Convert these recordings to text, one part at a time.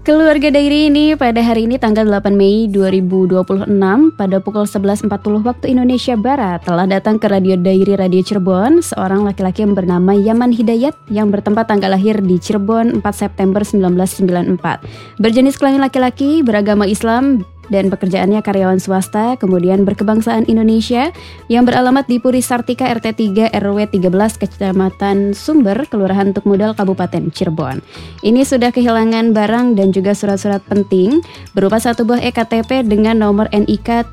Keluarga Dairi ini pada hari ini tanggal 8 Mei 2026 pada pukul 11.40 waktu Indonesia Barat telah datang ke Radio Dairi Radio Cirebon seorang laki-laki yang bernama Yaman Hidayat yang bertempat tanggal lahir di Cirebon 4 September 1994. Berjenis kelamin laki-laki, beragama Islam, dan pekerjaannya karyawan swasta, kemudian berkebangsaan Indonesia yang beralamat di Puri Sartika RT 3 RW 13 Kecamatan Sumber, Kelurahan Tuk Mudal, Kabupaten Cirebon. Ini sudah kehilangan barang dan juga surat-surat penting berupa satu buah EKTP dengan nomor NIK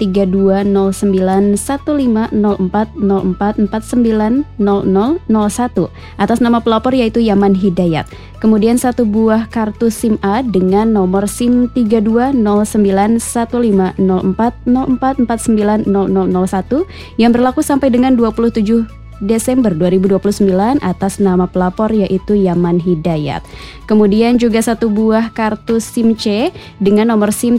3209140404490001 atas nama pelapor yaitu Yaman Hidayat. Kemudian satu buah kartu SIM A dengan nomor SIM 3209150404490001 yang berlaku sampai dengan 27 Desember 2029 atas nama pelapor yaitu Yaman Hidayat. Kemudian juga satu buah kartu SIM C dengan nomor SIM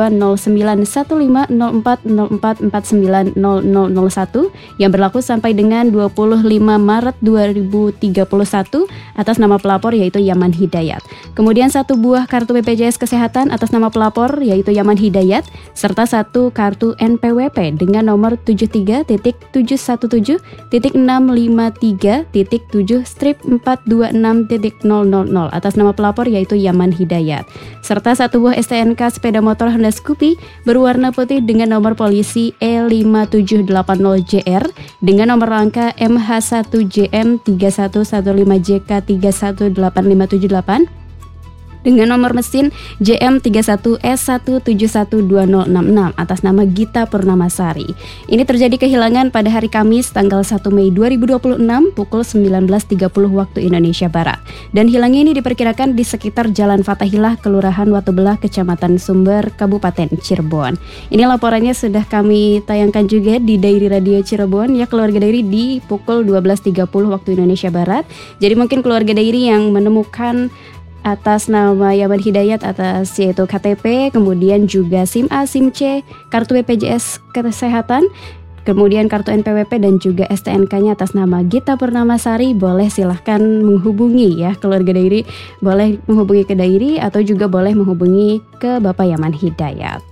3209150404490001 yang berlaku sampai dengan 25 Maret 2031 atas nama pelapor yaitu Yaman Hidayat. Kemudian satu buah kartu BPJS Kesehatan atas nama pelapor yaitu Yaman Hidayat serta satu kartu NPWP dengan nomor 73.753.653.7/426.000 atas nama pelapor yaitu Yaman Hidayat serta satu buah STNK sepeda motor Honda Scoopy berwarna putih dengan nomor polisi E5780JR dengan nomor rangka MH1JM3115JK318578 dengan nomor mesin JM31S1712066 atas nama Gita Purnamasari. Ini terjadi kehilangan pada hari Kamis tanggal 1 Mei 2026 pukul 19.30 waktu Indonesia Barat. Dan hilangnya ini diperkirakan di sekitar Jalan Fatahillah, Kelurahan Watubelah, Kecamatan Sumber, Kabupaten Cirebon. Ini laporannya sudah kami tayangkan juga di Dairi Radio Cirebon ya keluarga Dairi di pukul 12.30 waktu Indonesia Barat. Jadi mungkin keluarga Dairi yang menemukan atas nama Yaman Hidayat atas yaitu KTP, kemudian juga SIM A, SIM C, kartu BPJS Kesehatan, kemudian kartu NPWP dan juga STNK-nya atas nama Gita Purnamasari, boleh silahkan menghubungi ya keluarga Dairi, boleh menghubungi ke Dairi atau juga boleh menghubungi ke Bapak Yaman Hidayat.